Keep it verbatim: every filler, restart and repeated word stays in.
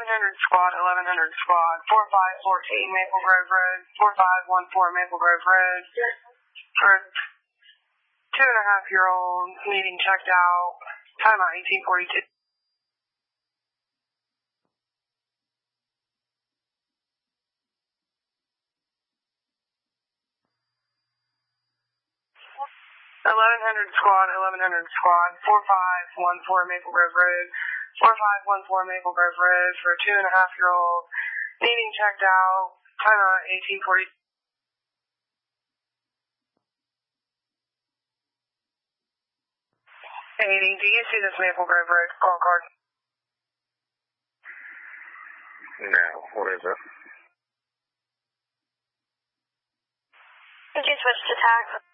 eleven hundred squad, eleven hundred squad, four five one four Maple Grove Road, four five one four Maple Grove Road, for two and a half year old needing checked out, time out eighteen forty-two. eleven hundred squad, eleven hundred squad, four five one four Maple Grove Road, four five one four Maple Grove Road, for a two and a half year old needing checked out, time out eighteen forty. eighty, do you see this Maple Grove Road call card? No, what is it? Did you switch to tag?